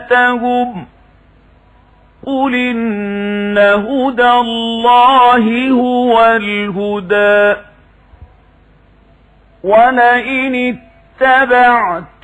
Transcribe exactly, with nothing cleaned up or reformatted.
تهم قل إن هدى الله هو الهدى ولئن اتبعت